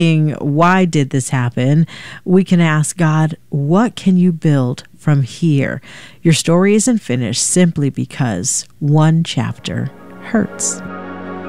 why did this happen, we can ask God, what can you build from here? Your story isn't finished simply because one chapter hurts.